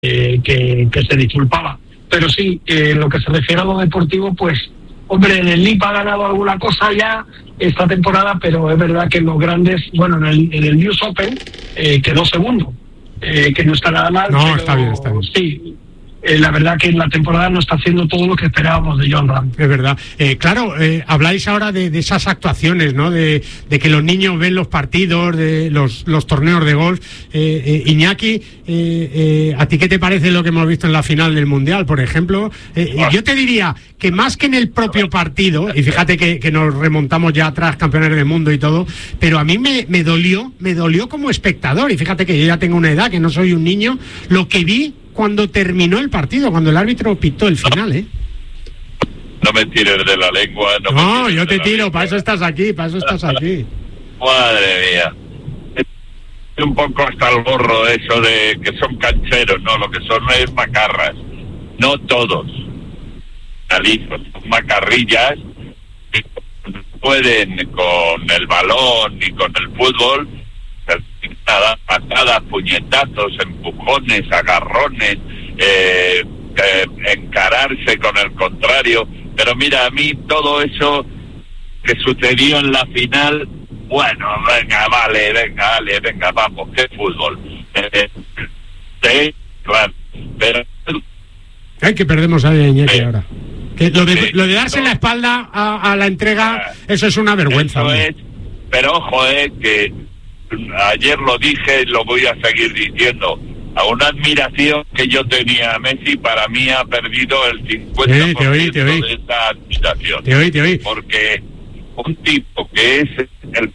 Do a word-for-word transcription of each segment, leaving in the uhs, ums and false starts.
eh, que, que se disculpaba. Pero sí, eh, lo que se refiere a lo deportivo, pues, hombre, en el L I P ha ganado alguna cosa ya esta temporada, pero es verdad que en los grandes, bueno, en el, en el News Open eh, quedó segundo, eh, que no está nada mal. No, pero, está bien, está bien. Sí. Eh, la verdad que en la temporada no está haciendo todo lo que esperábamos de Jon Rahm. Es verdad. Eh, claro, eh, habláis ahora de, de esas actuaciones, ¿no? De, de que los niños ven los partidos, de los, los torneos de golf. Eh, eh, Iñaki, eh, eh, ¿a ti qué te parece lo que hemos visto en la final del Mundial, por ejemplo? Eh, eh, yo te diría que más que en el propio partido, y fíjate que, que nos remontamos ya atrás, campeones del mundo y todo, pero a mí me, me dolió, me dolió como espectador, y fíjate que yo ya tengo una edad, que no soy un niño, lo que vi cuando terminó el partido, cuando el árbitro pitó el final, ¿eh? No me tires de la lengua. No, no yo te tiro, para eso estás aquí, para eso estás aquí. Madre mía. Es un poco hasta el gorro eso de que son cancheros, no, lo que son es macarras. No todos. Son macarrillas que pueden con el balón y con el fútbol nada, patadas, puñetazos, empujones, agarrones, eh, eh, encararse con el contrario. Pero mira, a mí todo eso que sucedió en la final, bueno, venga, vale, venga, vale, venga, vamos, qué fútbol. Eh, sí, claro, pero... Ay, que perdemos a Iñaki sí. ahora. Que lo, de, sí, lo de darse no. la espalda a, a la entrega, eso es una vergüenza. Eso es, pero ojo, eh, que ayer lo dije y lo voy a seguir diciendo. A una admiración que yo tenía a Messi, para mí ha perdido el cincuenta por ciento te oí, te oí. de esa admiración. Te oí, te oí. Porque un tipo que es el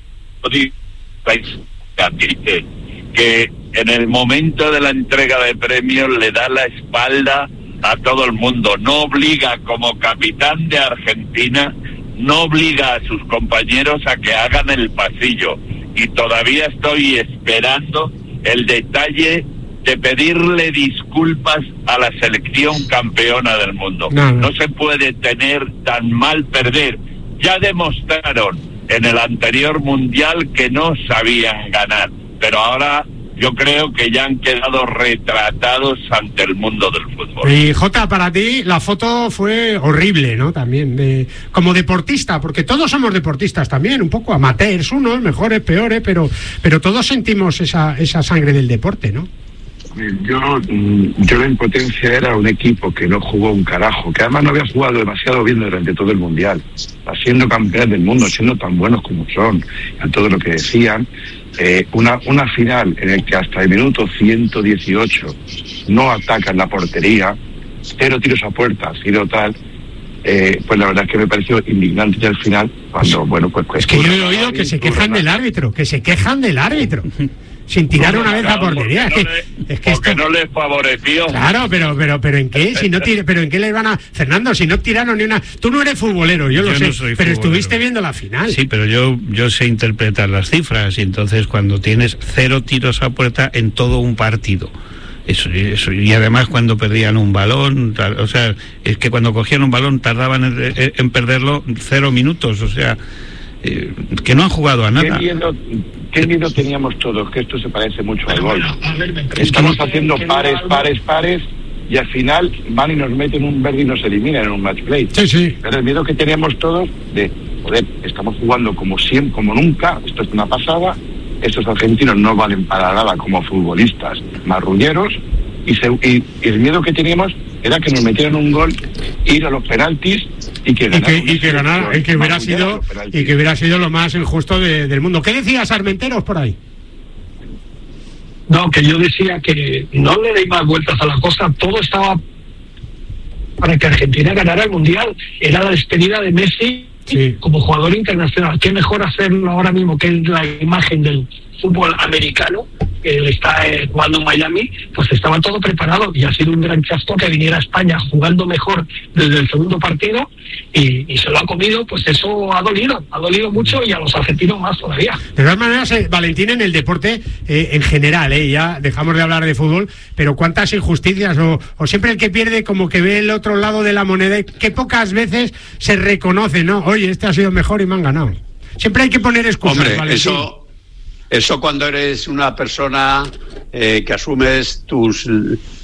dice que en el momento de la entrega de premios le da la espalda a todo el mundo, no obliga como capitán de Argentina, no obliga a sus compañeros a que hagan el pasillo. Y todavía estoy esperando el detalle de pedirle disculpas a la selección campeona del mundo. No, no. no se puede tener tan mal perder. Ya demostraron en el anterior mundial que no sabían ganar, pero ahora yo creo que ya han quedado retratados ante el mundo del fútbol. Y Jota, para ti la foto fue horrible, ¿no? También, de, como deportista, porque todos somos deportistas también, un poco amateurs, unos mejores, peores, pero, pero todos sentimos esa, esa sangre del deporte, ¿no? Yo, yo la impotencia era un equipo que no jugó un carajo, que además no había jugado demasiado bien durante todo el mundial, siendo campeones del mundo, siendo tan buenos como son, a todo lo que decían. Eh, una, una final en el que hasta el minuto ciento dieciocho no atacan la portería, cero tiros a puerta, ha sido tal, eh, pues la verdad es que me pareció indignante ya al final, cuando, bueno, pues... pues es que yo he oído que se quejan del árbitro, que se quejan del árbitro. Sin tirar no, una vez a portería. No es que, le, es que porque esto... no les favoreció. Claro, pero pero pero en qué, si no tire, pero en qué les van a Fernando, si no tiraron ni una. Tú no eres futbolero, yo, yo lo sé, no soy pero futbolero. Estuviste viendo la final. Sí, pero yo yo sé interpretar las cifras y entonces cuando tienes cero tiros a puerta en todo un partido. Eso, eso, y además cuando perdían un balón, o sea, es que cuando cogían un balón tardaban en, en perderlo cero minutos, o sea, eh, que no han jugado a nada. ¿Qué miedo, qué miedo teníamos todos? Que esto se parece mucho al gol. Estamos haciendo pares, pares, pares, y al final van y nos meten un verde y nos eliminan en un match play. Sí, sí. Pero el miedo que teníamos todos de, joder, estamos jugando como siempre, como nunca, esto es una pasada. Estos argentinos no valen para nada como futbolistas marrulleros, y, se, y, y el miedo que teníamos era que nos metieran un gol, ir a los penaltis y que ganara, y que, y que, ganara, y que hubiera sido y que hubiera sido lo más injusto de, del mundo. ¿Qué decías, Armenteros, por ahí? No, que yo decía que no le deis más vueltas a la cosa, todo estaba para que Argentina ganara el Mundial, era la despedida de Messi. Sí. Como jugador internacional. Qué mejor hacerlo ahora mismo, que es la imagen del fútbol americano, que él está eh, jugando en Miami, pues estaba todo preparado y ha sido un gran chasco que viniera a España jugando mejor desde el segundo partido y, y se lo ha comido, pues eso ha dolido, ha dolido mucho, y a los argentinos más todavía. De todas maneras, eh, Valentín, en el deporte eh, en general, eh, ya dejamos de hablar de fútbol, pero cuántas injusticias, o, o siempre el que pierde como que ve el otro lado de la moneda, que pocas veces se reconoce, ¿no? Oye, este ha sido mejor y me han ganado. Siempre hay que poner excusas, Hombre, Valentín. eso... Eso cuando eres una persona eh, que asumes tus